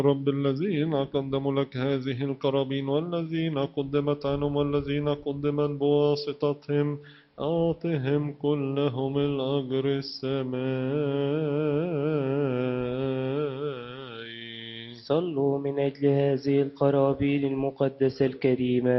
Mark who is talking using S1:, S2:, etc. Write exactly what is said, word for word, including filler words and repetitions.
S1: رب الذين قدموا لك هذه القرابين والذين قدمت عنهم والذين قدمت بواسطتهم أعطهم كلهم الأجر السمائي.
S2: صلوا من أجل هذه القرابين المقدسة الكريمة